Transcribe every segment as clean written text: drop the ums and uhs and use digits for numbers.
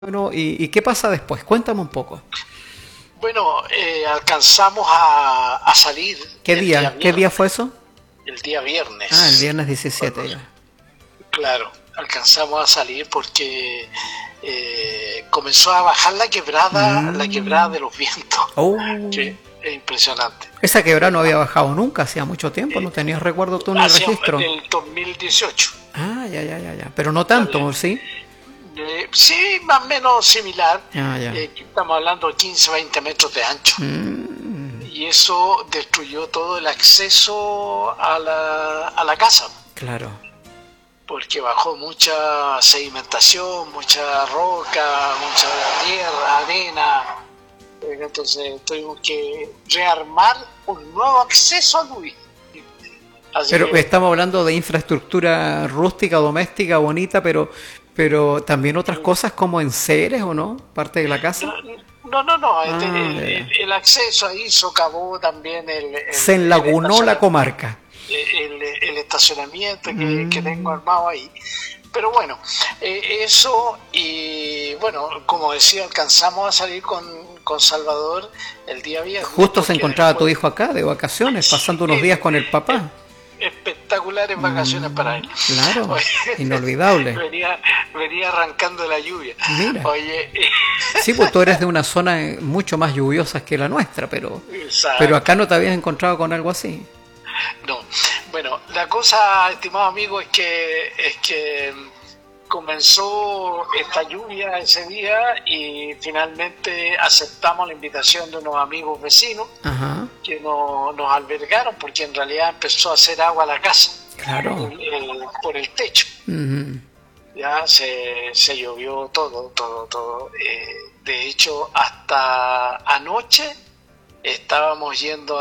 Bueno, ¿y qué pasa después? Cuéntame un poco. Bueno, alcanzamos a salir ¿Qué día? ¿Qué día fue eso? el día Ah, el viernes. viernes 17 ya. Claro, alcanzamos a salir porque comenzó a bajar la quebrada Mm. de los vientos, Oh, que es impresionante. esa quebrada no había bajado nunca, hacía mucho tiempo, no Eh, tenías recuerdo tú ni Hacia registro. el 2018. Ah, ya, ya, ya, ya. Pero no También. tanto, ¿sí? Sí, más o menos similar. Ah, ya. Estamos hablando de 15, 20 metros de ancho. Mm, Y eso destruyó todo el acceso a la casa, claro. porque bajó mucha sedimentación, mucha roca, mucha tierra, arena. Entonces tuvimos que rearmar un nuevo acceso a Luis. Así Pero que estamos hablando de infraestructura rústica, doméstica, bonita, pero también otras cosas como enseres o no, parte de la casa. no, Ah, ya, ya. el acceso ahí socavó también Se enlagunó la comarca. el estacionamiento que tengo Mm. armado ahí. Pero bueno, eso y bueno, como decía, alcanzamos a salir con Salvador el día viernes, Justo se porque encontraba tu después hijo acá de vacaciones, pasando unos días eh, con el eh, papá. espectaculares vacaciones para él. Claro, Oye, inolvidable. venía arrancando la lluvia. Mira. Oye, Sí, pues tú eres de una zona mucho más lluviosa que la nuestra, pero exacto. acá no te habías encontrado con algo así. No, bueno, la cosa, estimado amigo, es que comenzó esta lluvia ese día y finalmente aceptamos la invitación de unos amigos vecinos Ajá, que nos albergaron porque en realidad empezó a hacer agua a la casa claro. por el techo. Ujú. Ya se llovió todo. De hecho, hasta anoche estábamos yendo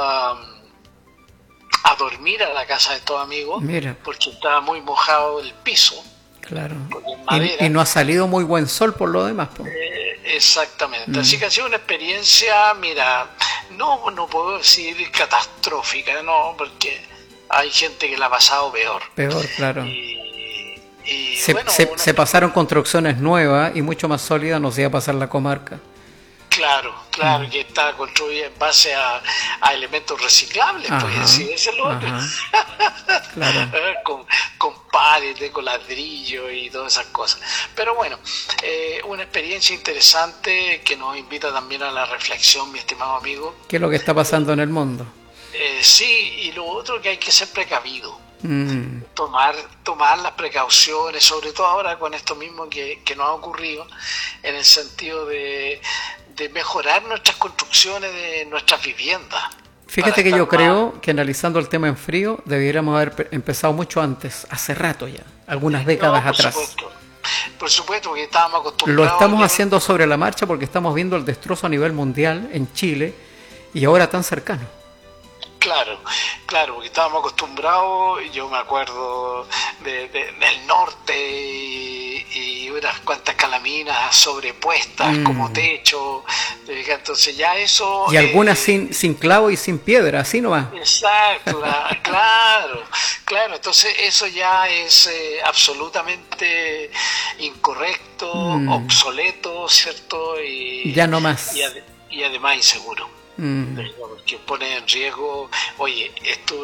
a dormir a la casa de estos amigos Mira, porque estaba muy mojado el piso, claro. porque es Y madera. no ha salido muy buen sol por lo demás, pues. Exactamente. Así Mm, que ha sido una experiencia, mira, no puedo decir catastrófica, no, porque hay gente que la ha pasado peor. peor, claro. Y Se, bueno, se, se pasaron construcciones nuevas y mucho más sólidas, nos iba a pasar la comarca. claro, que está construida en base a elementos reciclables, pues Ajá, sí, ese es lo otro. ajá, claro. Con paredes, con ladrillo y todas esas cosas. Pero bueno, una experiencia interesante que nos invita también a la reflexión, mi estimado amigo. ¿Qué es lo que está pasando en el mundo? Sí, y lo otro que hay que ser precavido. Mm. Tomar las precauciones, sobre todo ahora con esto mismo que nos ha ocurrido, en el sentido de mejorar nuestras construcciones de nuestras viviendas, para Fíjate que estar yo más, creo que analizando el tema en frío, debiéramos haber empezado mucho antes, hace rato ya, algunas no, décadas atrás. por supuesto, porque estábamos Lo acostumbrados estamos ya, haciendo sobre la marcha porque estamos viendo el destrozo a nivel mundial en Chile y ahora tan cercano. claro, porque estábamos acostumbrados, yo me acuerdo del norte y unas cuantas calaminas sobrepuestas como Mm. techo, entonces ya eso... Y algunas sin clavo y sin piedra, así nomás. Exacto, claro, entonces eso ya es absolutamente incorrecto, Mm. obsoleto, ¿cierto? Ya no más. Y además inseguro, Mm. que pone en riesgo. Oye,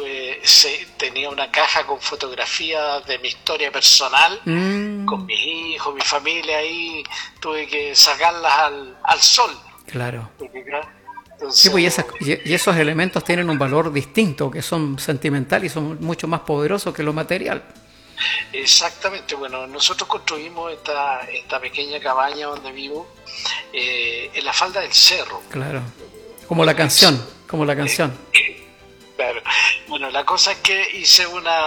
tenía una caja con fotografías de mi historia personal, con Mm. mis hijos, mi familia ahí, tuve que sacarlas al sol. Claro. Sí, pues Entonces, y esos elementos tienen un valor distinto, que son sentimental y son mucho más poderosos que lo material. exactamente, bueno, nosotros construimos esta pequeña cabaña donde vivo en la falda del cerro. Claro. Como la canción, como la canción. Claro. Bueno, la cosa es que hice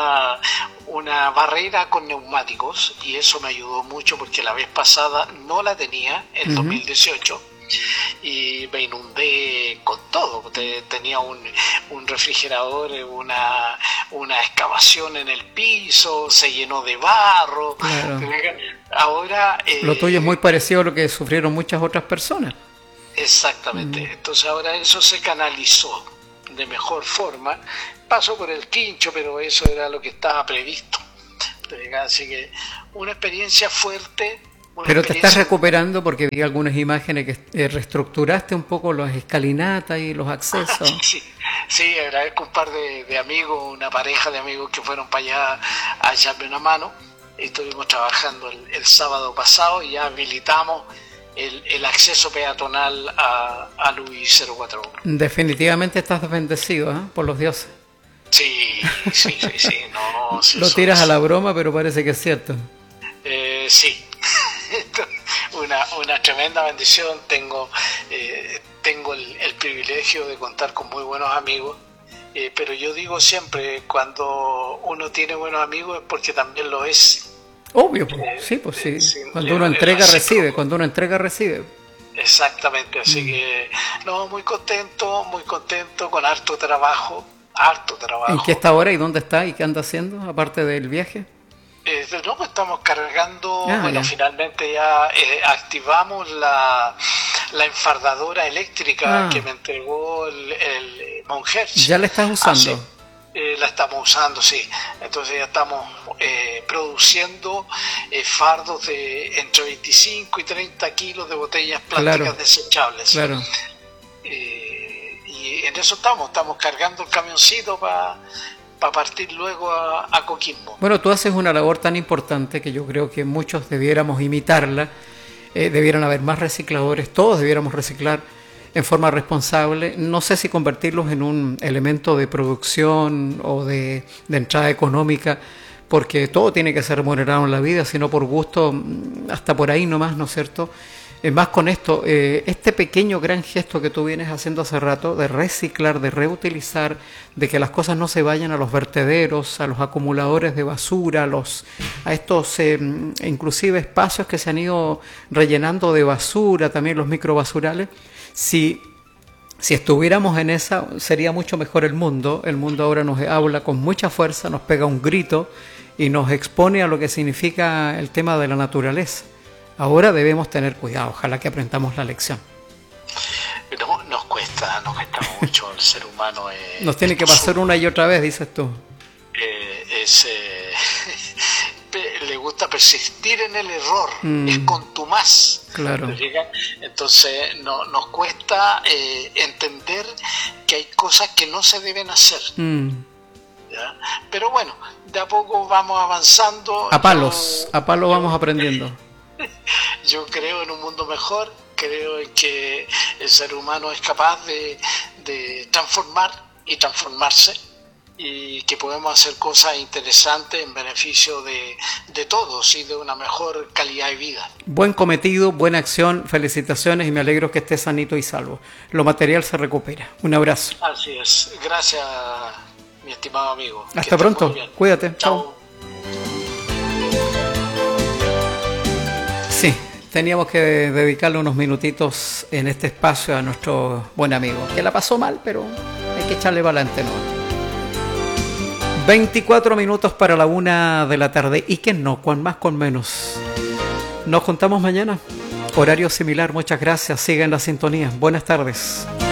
una barrera con neumáticos y eso me ayudó mucho porque la vez pasada no la tenía, en Ujú. 2018, y me inundé con todo. Tenía un refrigerador, una excavación en el piso, se llenó de barro. Claro. Ahora, Lo tuyo es muy parecido a lo que sufrieron muchas otras personas. exactamente, Mm. entonces ahora eso se canalizó de mejor forma. Pasó por el quincho, pero eso era lo que estaba previsto. Así que una experiencia fuerte, una Pero te estás experiencia. recuperando porque vi algunas imágenes que reestructuraste un poco las escalinatas y los accesos. Sí, sí, agradezco un par de amigos, una pareja de amigos que fueron para allá a echarme una mano. Estuvimos trabajando el sábado pasado y ya habilitamos el acceso peatonal a Luis 041. Definitivamente estás bendecido, ¿eh? Por los dioses. Sí, sí, sí, sí, no, sí, Lo tiras a la broma, pero parece que es cierto. sí, una tremenda bendición. Tengo el privilegio de contar con muy buenos amigos, pero yo digo siempre, cuando uno tiene buenos amigos es porque también lo es. Obvio, pues, sí, pues sí. Sí, Cuando uno entrega, recibe. Cuando uno entrega, recibe. Exactamente, así que no, muy contento, con harto trabajo. ¿En qué está ahora y dónde está y qué anda haciendo, aparte del viaje? No, pues estamos cargando, Ya. finalmente ya activamos la enfardadora eléctrica que me entregó el Monhertz. ¿Ya la estás usando? La estamos usando, sí. Entonces ya estamos produciendo fardos de entre 25 y 30 kilos de botellas plásticas desechables. Claro. Y en eso estamos cargando el camioncito para partir luego a Coquimbo. Bueno, tú haces una labor tan importante que yo creo que muchos debiéramos imitarla. Debieran haber más recicladores, todos debiéramos reciclar en forma responsable. No sé si convertirlos en un elemento de producción o de entrada económica, porque todo tiene que ser remunerado en la vida, sino por gusto, hasta por ahí nomás, ¿no es cierto? Más con esto, este pequeño gran gesto que tú vienes haciendo hace rato, de reciclar, de reutilizar, de que las cosas no se vayan a los vertederos, a los acumuladores de basura, a estos inclusive espacios que se han ido rellenando de basura, también los microbasurales. Si estuviéramos en esa, sería mucho mejor el mundo. El mundo ahora nos habla con mucha fuerza, nos pega un grito y nos expone a lo que significa el tema de la naturaleza. Ahora debemos tener cuidado, ojalá que aprendamos la lección. No, nos cuesta mucho el ser humano. Nos tiene que pasar una y otra vez, dices tú. Le gusta persistir en el error, es contumaz. Claro. Entonces nos cuesta entender que hay cosas que no se deben hacer. ¿Ya? Pero bueno, de a poco vamos avanzando. A palos vamos aprendiendo. Yo creo en un mundo mejor, creo en que el ser humano es capaz de transformar y transformarse, y que podemos hacer cosas interesantes en beneficio de todos y de una mejor calidad de vida. Buen cometido, buena acción, felicitaciones y me alegro que estés sanito y salvo. Lo material se recupera. Un abrazo. Así es. Gracias, mi estimado amigo. Hasta pronto. Cuídate. Chao. Sí, teníamos que dedicarle unos minutitos en este espacio a nuestro buen amigo, que la pasó mal, pero hay que echarle para adelante, ¿no? 24 minutos para la 1 de la tarde. Y que no, con más, con menos. Nos juntamos mañana. Horario similar. Muchas gracias. Sigan la sintonía. Buenas tardes.